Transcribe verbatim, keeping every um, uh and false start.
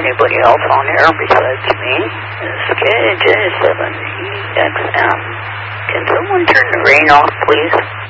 anybody else on air besides me is K J seven E X M. Can someone turn the rain off, please?